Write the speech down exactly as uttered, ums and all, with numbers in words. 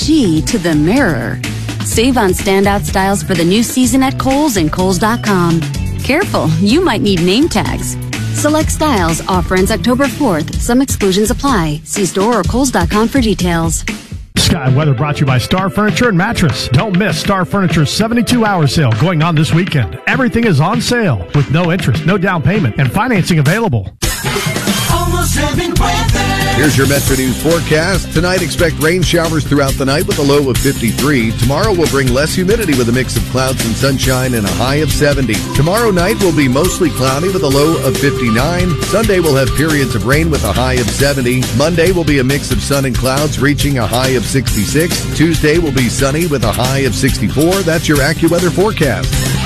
G to the mirror. Save on standout styles for the new season at Kohl's and Kohl's dot com. Careful, you might need name tags. Select styles. Offer ends October fourth. Some exclusions apply. See store or Kohl's dot com for details. Sky Weather brought to you by Star Furniture and Mattress. Don't miss Star Furniture's seventy-two hour sale going on this weekend. Everything is on sale with no interest, no down payment, and financing available. Almost living weather. Here's your Metro News forecast. Tonight, expect rain showers throughout the night with a low of fifty-three. Tomorrow will bring less humidity with a mix of clouds and sunshine and a high of seventy. Tomorrow night will be mostly cloudy with a low of fifty-nine. Sunday will have periods of rain with a high of seventy. Monday will be a mix of sun and clouds reaching a high of sixty-six. Tuesday will be sunny with a high of sixty-four. That's your AccuWeather forecast.